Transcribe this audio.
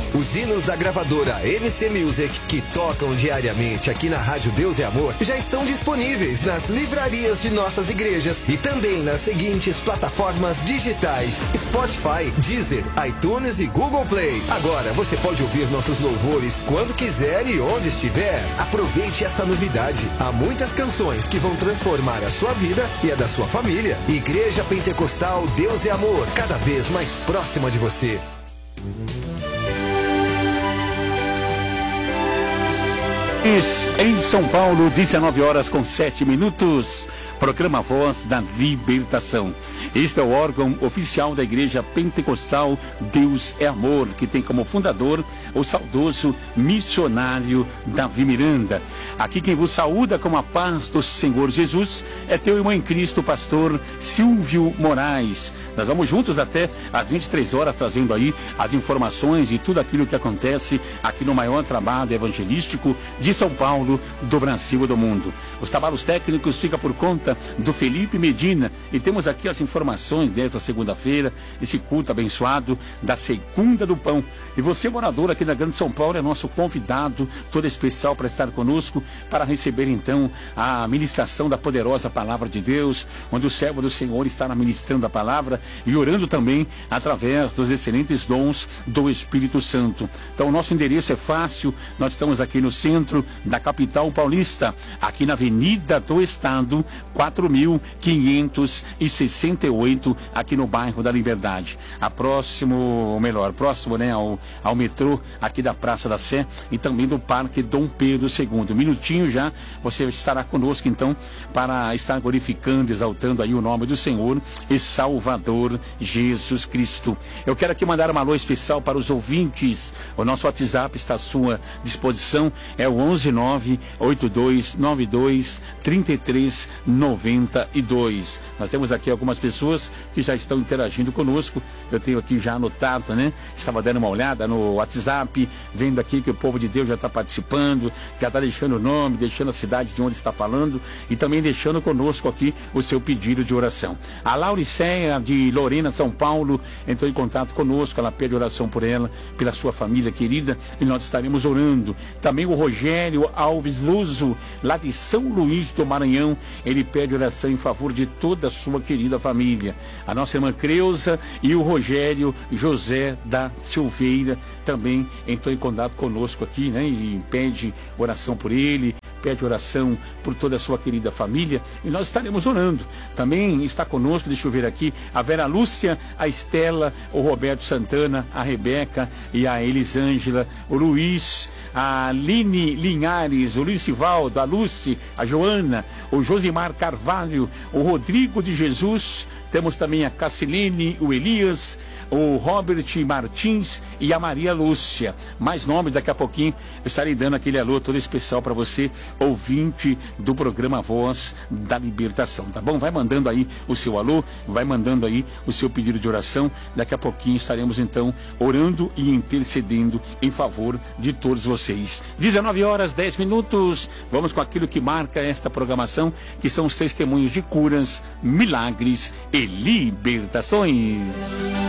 Os hinos da gravadora MC Music, que tocam diariamente aqui na Rádio Deus é Amor, já estão disponíveis nas livrarias de nossas igrejas e também nas seguintes plataformas digitais: Spotify, Deezer, iTunes e Google Play. Agora você pode ouvir nossos louvores quando quiser e onde estiver. Aproveite esta novidade. Há muitas canções que vão transformar a sua vida e a da sua família. Igreja Pentecostal Deus é Amor, cada vez mais próxima de você. Em São Paulo, 19h07. Programa Voz da Libertação. Este é o órgão oficial da Igreja Pentecostal Deus é Amor, que tem como fundador o saudoso missionário Davi Miranda. Aqui quem vos saúda com a paz do Senhor Jesus é teu irmão em Cristo, pastor Silvio Moraes. Nós vamos juntos até às 23 horas, trazendo aí as informações e tudo aquilo que acontece aqui no maior trabalho evangelístico de São Paulo, do Brasil e do mundo. Os trabalhos técnicos ficam por conta do Felipe Medina e temos aqui as informações desta segunda-feira, esse culto abençoado da Segunda do Pão. E você, morador aqui da Grande São Paulo, é nosso convidado todo especial para estar conosco, para receber então a ministração da poderosa Palavra de Deus, onde o servo do Senhor estará ministrando a palavra e orando também através dos excelentes dons do Espírito Santo. Então o nosso endereço é fácil, nós estamos aqui no centro da capital paulista, aqui na Avenida do Estado, 4.568, aqui no bairro da Liberdade. Próximo, né, ao metrô aqui da Praça da Sé e também do Parque Dom Pedro II. Minutinho já você estará conosco então para estar glorificando, exaltando aí o nome do Senhor e Salvador Jesus Cristo. Eu quero aqui mandar uma alô especial para os ouvintes. O nosso WhatsApp está à sua disposição, é o 11982923392. Nós temos aqui algumas pessoas que já estão interagindo conosco. Eu tenho aqui já anotado, né? Estava dando uma olhada no WhatsApp, vendo aqui que o povo de Deus já está participando, já está deixando o nome, deixando a cidade de onde está falando e também deixando conosco aqui o seu pedido de oração. A Lauriceia de Lorena, São Paulo, entrou em contato conosco, ela pede oração por ela, pela sua família querida, e nós estaremos orando. Também o Rogério Alves Luso, lá de São Luís do Maranhão, ele pede oração em favor de toda a sua querida família. A nossa irmã Creuza e o Rogério José da Silveira também entrou em contato conosco aqui, né? E pede oração por ele, pede oração por toda a sua querida família, e nós estaremos orando. Também está conosco, deixa eu ver aqui, a Vera Lúcia, a Estela, o Roberto Santana, a Rebeca e a Elisângela, o Luiz, a Aline Linhares, o Luiz Sivaldo, a Lúcia, a Joana, o Josimar Carvalho, o Rodrigo de Jesus, temos também a Cassilene, o Elias, o Robert Martins e a Maria Lúcia. Mais nomes, daqui a pouquinho eu estarei dando aquele alô todo especial para você, ouvinte do programa Voz da Libertação, tá bom? Vai mandando aí o seu alô, vai mandando aí o seu pedido de oração. Daqui a pouquinho estaremos então orando e intercedendo em favor de todos vocês. 19h10. Vamos com aquilo que marca esta programação, que são os testemunhos de curas, milagres e libertações.